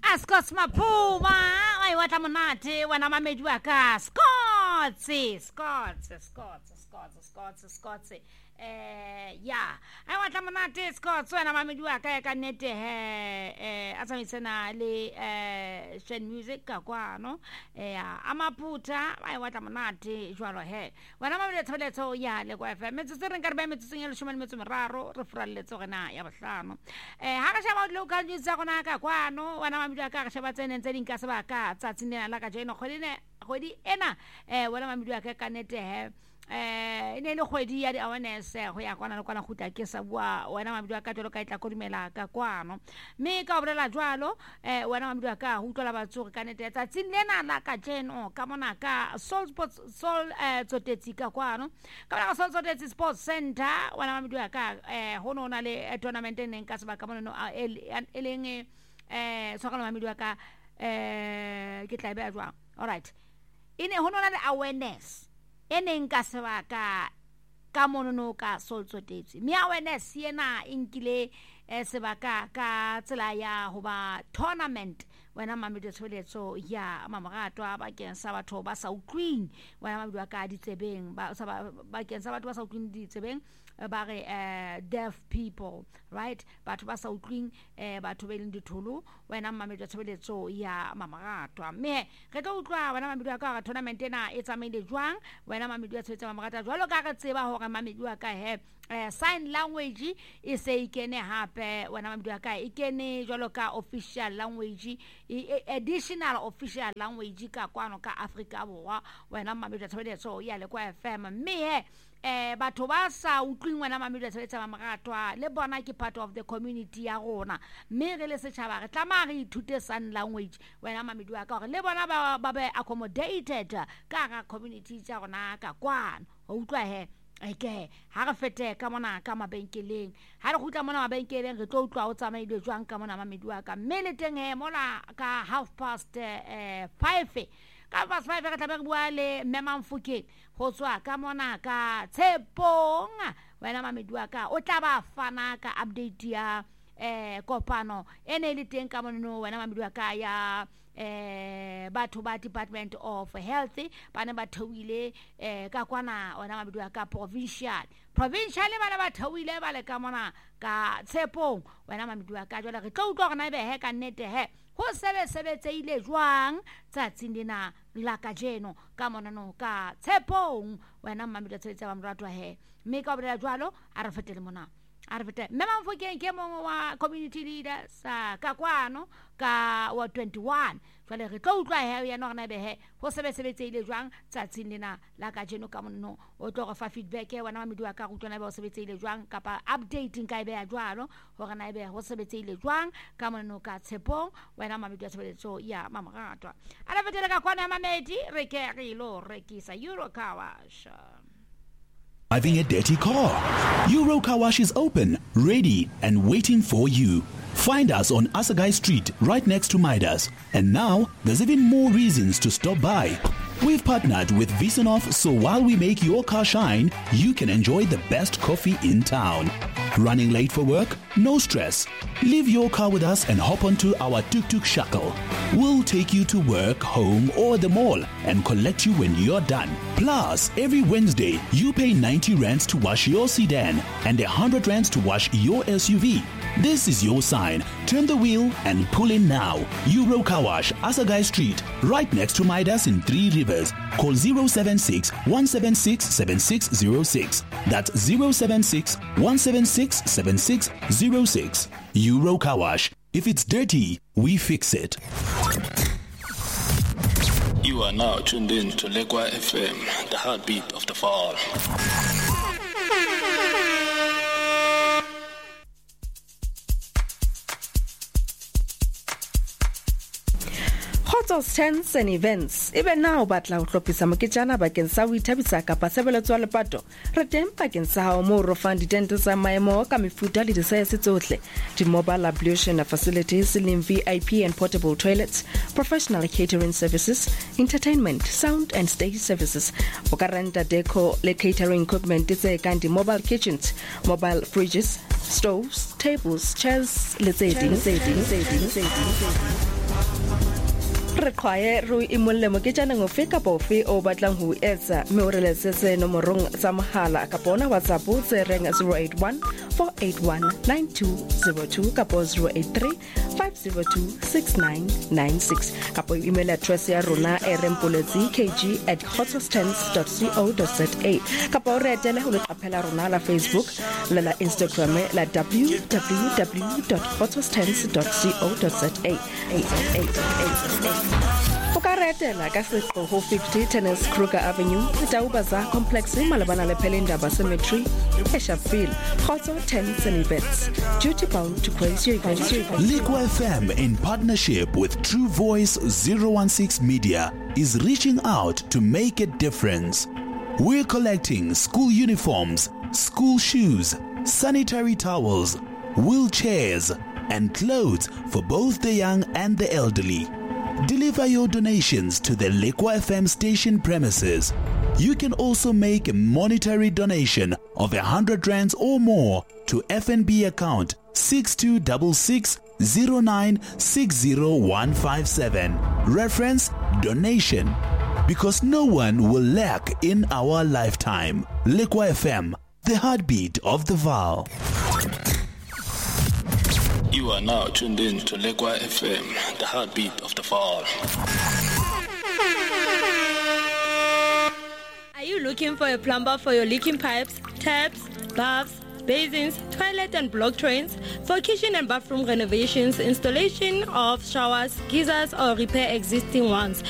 Scots Mapuma, I what I'm not when I'm a Medwaka. Scots. Yeah, I want I'm not Scots when I'm a Medwaka. Can net as I say, shen music, no? I'm a puta, I want I'm not usual hair. When I'm a toilet, so yeah, like wife, Mr. Garbem to sing a Shuman Raro, referral, let's organize Yabasano. Hakasha local news, Zagonaka, when I'm Shabatin and telling Casabaka, Satina Lacajano, Hodi, Ena, when I'm Canet have. Neno kwedi ya awareness hoya kwana kwana kutakesa wana mamdua ka tolo kaita kodimela ka kwano me ka oblela jwalo wana mamdua ka hutola batsoga kanete tsa tsinena la ka jeno ka mona ka sol tsotetsi ka kwano ka mona sol tsotetsi sports center wana mamdua ka hono na le tournament enen ka seba ka mona no elenge so ka mamdua ka ke tla be jwa. All right, ine hono na le awareness eneng ka sebaka ka monono ka soltsotetsi me awareness yena inkile sebaka ka tsela ya hoba tournament wena mamedi tsoletso ya mamagatwa ba kensa batho ba sa utlwing wena mamedi ka ditsebeng ba kensa batho ba sa utlwing ditsebeng ba re deaf people, right? Batho ba sa utlwing batho ba leng ditholo wena mamedi tsoletso ya mamagatwa me re ka utlwa wena mamedi ka tournament ena e tsamaile jwang wena mamedi ya tsoletsa mamagatwa jwalo ka re tseba hore mamedi ka sign language e se ikene hape wena mamedi ka ikene jwalo ka official language additional official language ka kwano ka Africa borwa wena mamedi tsoletso ya le kwa FM me batho ba sa utlwing wena mamedi tsoletsa mamagatwa le bona ke part of the community ya rona me re le setšhaba re tlama re ithute sign language wena mamedi ka gore le bona ba be accommodated ka ga community tsa rona ka kwano o utlwa okay ha re fete ka mona ka mabenkeleng ha re gutla mona mabenkeleng re tlo utlwa o tsamaile jwang ka mona mamedi ka mmele teng mola ka 5:30 ka ba 5 ka tla bua le Memamfukeng go tswa ka mona ka Tshepong wena mamedi ka o tla ba fana ka update ya kopano ene le teng ka mono wena mamedi ka ya batho ba Department of Health bana ba thawile ka kwana wena mamedi ka provincial bana ba thawile ba le ka mona ka Tshepong wena mamedi ka jwale re tlo utlwa gona be ka nnete ho sebetseile jwang tsatsing dina la ka jeno ka mona no ka Tshepong wena mamedi tsetsa ba mratwa me ka bolela jwalo a re fetele mona Memamfukeng ke mongwe wa community leader sa ka kwano ka wa 21 jwale re tlo utlwa ya no gona be ho sebetseile jwang tsatsing lena la ka jeno ka mono o tlo go fa feedback wena mamedi ka go utlwana be ho sebetseile jwang kapa updating ka be ya jwalo ho gona be ho sebetseile jwang ka mono ka Tshepong wena mamedi ya sebetso ya mamagatwa ala fetele ka kwana mamedi re ke re lo rekisa Euro Car Wash. Driving a dirty car? Euro Car Wash is open, ready, and waiting for you. Find us on Asagai Street, right next to Midas. And now, there's even more reasons to stop by. We've partnered with Visonoff, so while we make your car shine, you can enjoy the best coffee in town. Running late for work? No stress. Leave your car with us and hop onto our tuk-tuk shuttle. We'll take you to work, home, or the mall and collect you when you're done. Plus, every Wednesday, you pay 90 rands to wash your sedan and 100 rands to wash your SUV. This is your sign. Turn the wheel and pull in now. Euro Car Wash, Asagai Street, right next to Midas in Three Rivers. Call 076-176-7606. That's 076-176-7606. Euro Car Wash. If it's dirty, we fix it. You are now tuned in to Lekwa FM, the heartbeat of the fall. Hotels, tents and events. Even now, batla ho hlophisa moketjana bakeng sa ho ithabisa kapa sebeletso le pato. Re teng bakeng sa hao mo ro fang ditente tsa maemo ka mefuta le di-size tsohle. Di-mobile ablution facilities, slim VIP and portable toilets, professional catering services, entertainment, sound and stage services. O ka renta deco le catering equipment tse kang di-mobile kitchens, mobile fridges, stoves, tables, chairs, le tse ding. re qhae ro imolle mo ke tsana ngofe ka bofe o batlang ho etsa mme o re letsetse nomorong tsa mohala ka bona WhatsApp tse reng 081 481 9202 ka 083 502 6996 ka email address ya rona rempolezi@hotstance.co.za ka po re etele ho le qaphela rona la Facebook le la Instagram la www.hotstance.co.za o ka retela ka setlo ho 50 Tennis Kruger Avenue Taubaza Complex malabana le Pelindaba Cemetery Eshaville Khotso 10 Senibets duty bound to grace your events. Liquid FM in partnership with True Voice 016 Media is reaching out to make a difference. We're collecting school uniforms, school shoes, sanitary towels, wheelchairs, and clothes for both the young and the elderly. Deliver your donations to the Liquid FM station premises. You can also make a monetary donation of 100 rands or more to FNB account 626609606157. Reference donation. Because no one will lack in our lifetime. Liquid FM, the heartbeat of the Vaal. You are now tuned in to Lekwa FM, the heartbeat of the Vaal. Are you looking for a plumber for your leaking pipes, taps, baths, basins, toilet and block drains? For kitchen and bathroom renovations, installation of showers, geysers or repair existing ones?